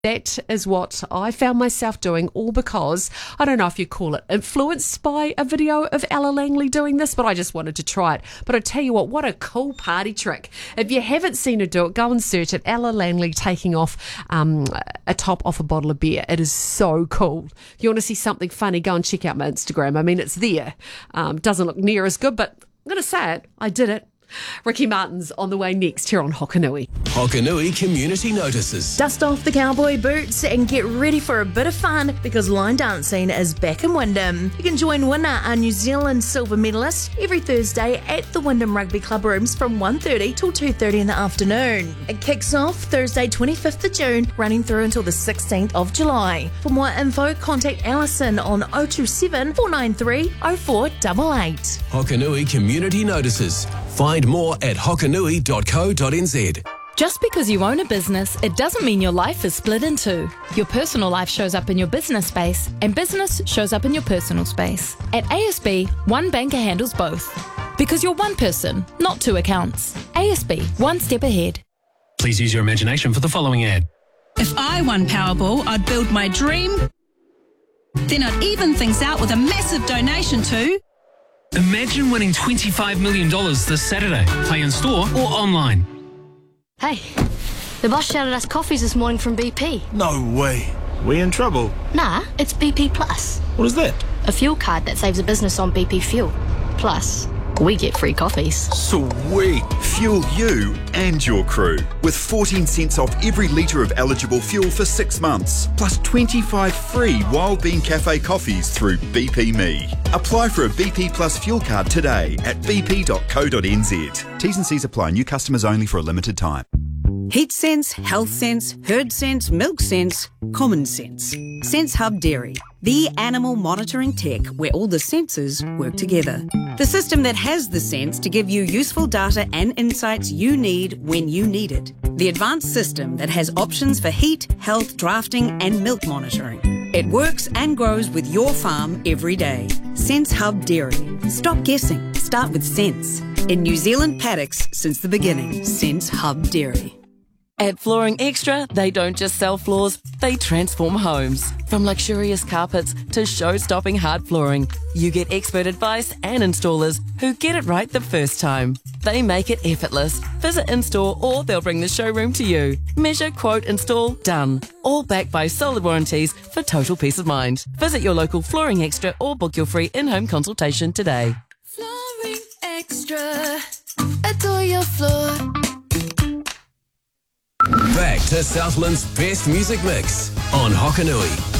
That is what I found myself doing, all because, I don't know if you call it influenced by a video of Ella Langley doing this, but I just wanted to try it. But I tell you what a cool party trick. If you haven't seen her do it, go and search it. Ella Langley taking off a top off a bottle of beer. It is so cool. If you want to see something funny, go and check out my Instagram. I mean, it's there. Doesn't look near as good, but I'm going to say it. I did it. Ricky Martin's on the way next here on Hokanui. Hokanui Community Notices. Dust off the cowboy boots and get ready for a bit of fun because line dancing is back in Wyndham. You can join Winner, our New Zealand silver medalist, every Thursday at the Wyndham Rugby Club rooms from 1:30 till 2:30 in the afternoon. It kicks off Thursday 25th of June, running through until the 16th of July. For more info, contact Alison on 027 493 0488. Hokanui Community Notices. Find more at hokanui.co.nz. Just because you own a business, it doesn't mean your life is split in two. Your personal life shows up in your business space, and business shows up in your personal space. At ASB, one banker handles both. Because you're one person, not two accounts. ASB, one step ahead. Please use your imagination for the following ad. If I won Powerball, I'd build my dream. Then I'd even things out with a massive donation to... Imagine winning $25 million this Saturday. Play in store or online. Hey, the boss shouted us coffees this morning from BP. No way. We in trouble? Nah, it's BP Plus. What is that? A fuel card that saves a business on BP fuel. Plus, we get free coffees. Sweet! Fuel you and your crew with 14 cents off every litre of eligible fuel for 6 months, plus 25 free Wild Bean Cafe coffees through BP Me. Apply for a BP Plus fuel card today at bp.co.nz. T's and C's apply. New customers only for a limited time. Heat sense, health sense, herd sense, milk sense, common sense. Sense Hub Dairy, the animal monitoring tech where all the senses work together. The system that has the sense to give you useful data and insights you need when you need it. The advanced system that has options for heat, health, drafting and milk monitoring. It works and grows with your farm every day. Sense Hub Dairy. Stop guessing. Start with sense. In New Zealand paddocks since the beginning. Sense Hub Dairy. At Flooring Extra, they don't just sell floors, they transform homes. From luxurious carpets to show-stopping hard flooring, you get expert advice and installers who get it right the first time. They make it effortless. Visit in-store or they'll bring the showroom to you. Measure, quote, install, done. All backed by solid warranties for total peace of mind. Visit your local Flooring Extra or book your free in-home consultation today. Flooring Extra. Adore your floor. Back to Southland's best music mix on Hokanui.